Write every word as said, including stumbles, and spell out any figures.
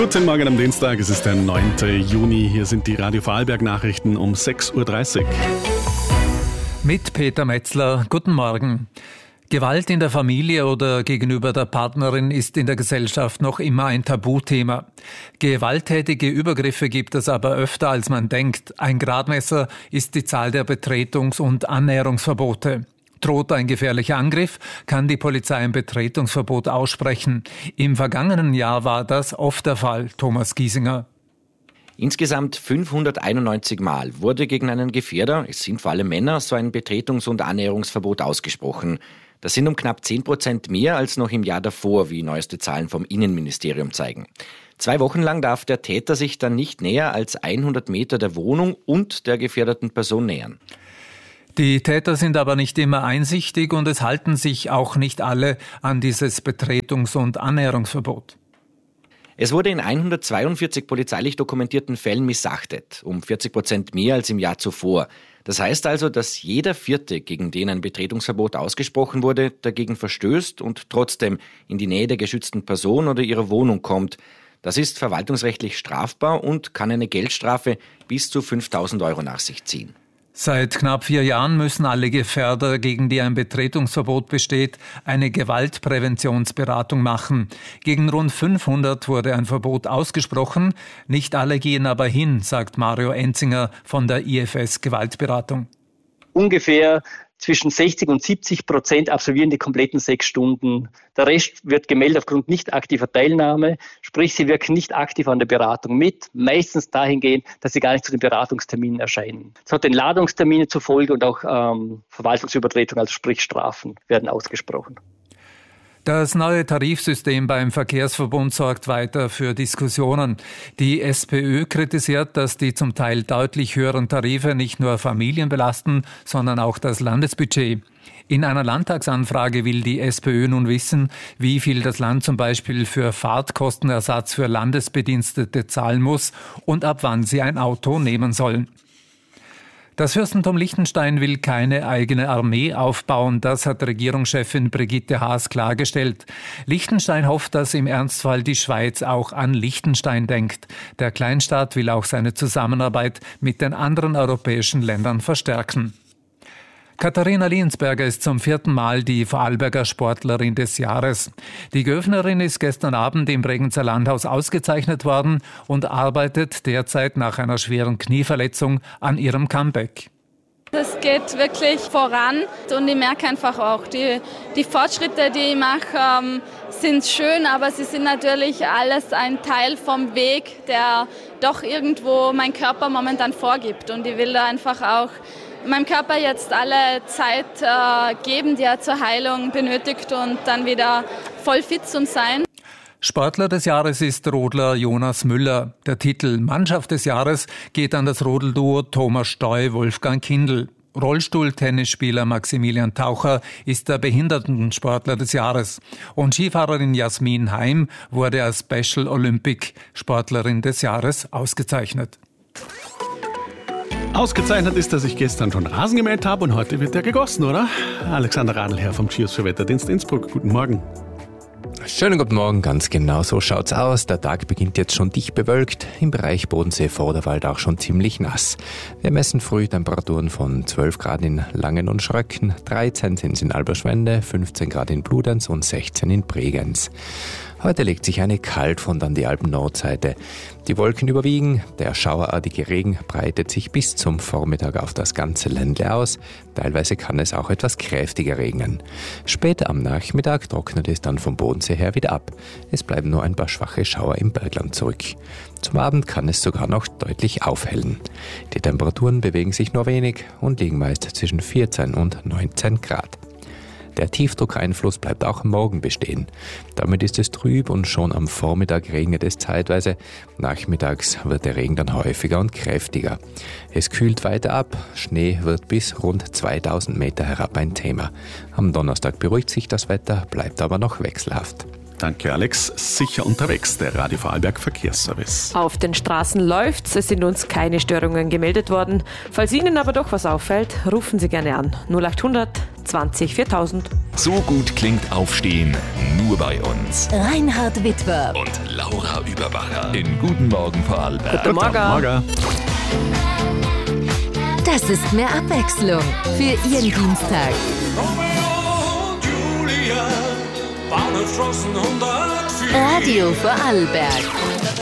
Guten Morgen am Dienstag, es ist der neunten Juni. Hier sind die Radio Vorarlberg-Nachrichten um sechs Uhr dreißig. Mit Peter Metzler, guten Morgen. Gewalt in der Familie oder gegenüber der Partnerin ist in der Gesellschaft noch immer ein Tabuthema. Gewalttätige Übergriffe gibt es aber öfter, als man denkt. Ein Gradmesser ist die Zahl der Betretungs- und Annäherungsverbote. Droht ein gefährlicher Angriff, kann die Polizei ein Betretungsverbot aussprechen. Im vergangenen Jahr war das oft der Fall. Thomas Giesinger. Insgesamt fünfhunderteinundneunzig Mal wurde gegen einen Gefährder, es sind vor allem Männer, so ein Betretungs- und Annäherungsverbot ausgesprochen. Das sind um knapp zehn Prozent mehr als noch im Jahr davor, wie neueste Zahlen vom Innenministerium zeigen. Zwei Wochen lang darf der Täter sich dann nicht näher als hundert Meter der Wohnung und der gefährdeten Person nähern. Die Täter sind aber nicht immer einsichtig und es halten sich auch nicht alle an dieses Betretungs- und Annäherungsverbot. Es wurde in hundertzweiundvierzig polizeilich dokumentierten Fällen missachtet, um vierzig Prozent mehr als im Jahr zuvor. Das heißt also, dass jeder Vierte, gegen den ein Betretungsverbot ausgesprochen wurde, dagegen verstößt und trotzdem in die Nähe der geschützten Person oder ihrer Wohnung kommt. Das ist verwaltungsrechtlich strafbar und kann eine Geldstrafe bis zu fünftausend Euro nach sich ziehen. Seit knapp vier Jahren müssen alle Gefährder, gegen die ein Betretungsverbot besteht, eine Gewaltpräventionsberatung machen. Gegen rund fünfhundert wurde ein Verbot ausgesprochen. Nicht alle gehen aber hin, sagt Mario Enzinger von der I F S Gewaltberatung. Ungefähr zwischen sechzig und siebzig Prozent absolvieren die kompletten sechs Stunden. Der Rest wird gemeldet aufgrund nicht aktiver Teilnahme, sprich sie wirken nicht aktiv an der Beratung mit, meistens dahingehend, dass sie gar nicht zu den Beratungsterminen erscheinen. Das hat den Ladungstermine zur Folge und auch ähm, Verwaltungsübertretungen, also sprich Strafen, werden ausgesprochen. Das neue Tarifsystem beim Verkehrsverbund sorgt weiter für Diskussionen. Die SPÖ kritisiert, dass die zum Teil deutlich höheren Tarife nicht nur Familien belasten, sondern auch das Landesbudget. In einer Landtagsanfrage will die SPÖ nun wissen, wie viel das Land zum Beispiel für Fahrtkostenersatz für Landesbedienstete zahlen muss und ab wann sie ein Auto nehmen sollen. Das Fürstentum Liechtenstein will keine eigene Armee aufbauen, das hat Regierungschefin Brigitte Haas klargestellt. Liechtenstein hofft, dass im Ernstfall die Schweiz auch an Liechtenstein denkt. Der Kleinstaat will auch seine Zusammenarbeit mit den anderen europäischen Ländern verstärken. Katharina Liensberger ist zum vierten Mal die Vorarlberger Sportlerin des Jahres. Die Göfnerin ist gestern Abend im Bregenzer Landhaus ausgezeichnet worden und arbeitet derzeit nach einer schweren Knieverletzung an ihrem Comeback. Es geht wirklich voran und ich merke einfach auch, die, die Fortschritte, die ich mache, ähm, sind schön, aber sie sind natürlich alles ein Teil vom Weg, der doch irgendwo mein Körper momentan vorgibt. Und ich will da einfach auch meinem Körper jetzt alle Zeit äh, geben, die er zur Heilung benötigt und dann wieder voll fit zum Sein. Sportler des Jahres ist Rodler Jonas Müller. Der Titel Mannschaft des Jahres geht an das Rodelduo Thomas Steu, Wolfgang Kindl. Rollstuhl-Tennisspieler Maximilian Taucher ist der Behindertensportler des Jahres. Und Skifahrerin Jasmin Heim wurde als Special Olympic Sportlerin des Jahres ausgezeichnet. Ausgezeichnet ist, dass ich gestern schon Rasen gemäht habe und heute wird der gegossen, oder? Alexander Radlherr vom Cheers für Wetterdienst Innsbruck. Guten Morgen. Schönen guten Morgen, ganz genau so schaut's aus. Der Tag beginnt jetzt schon dicht bewölkt, im Bereich Bodensee-Vorderwald auch schon ziemlich nass. Wir messen früh Temperaturen von zwölf Grad in Langen und Schröcken, dreizehn sind es in Alberschwende, fünfzehn Grad in Bludenz und sechzehn in Bregenz. Heute legt sich eine Kaltfront an die Alpen-Nordseite. Die Wolken überwiegen, der schauerartige Regen breitet sich bis zum Vormittag auf das ganze Ländle aus. Teilweise kann es auch etwas kräftiger regnen. Später am Nachmittag trocknet es dann vom Bodensee her wieder ab. Es bleiben nur ein paar schwache Schauer im Bergland zurück. Zum Abend kann es sogar noch deutlich aufhellen. Die Temperaturen bewegen sich nur wenig und liegen meist zwischen vierzehn und neunzehn Grad. Der Tiefdruckeinfluss bleibt auch morgen bestehen. Damit ist es trüb und schon am Vormittag regnet es zeitweise. Nachmittags wird der Regen dann häufiger und kräftiger. Es kühlt weiter ab. Schnee wird bis rund zweitausend Meter herab ein Thema. Am Donnerstag beruhigt sich das Wetter, bleibt aber noch wechselhaft. Danke, Alex. Sicher unterwegs, der Radio Vorarlberg Verkehrsservice. Auf den Straßen läuft's, es sind uns keine Störungen gemeldet worden. Falls Ihnen aber doch was auffällt, rufen Sie gerne an. null acht hundert zwanzig viertausend. So gut klingt Aufstehen nur bei uns. Reinhard Witwer Und Laura Überbacher in Guten Morgen Vorarlberg. Guten Morgen. Morgen. Das ist mehr Abwechslung für Ihren Dienstag. Radio Vorarlberg.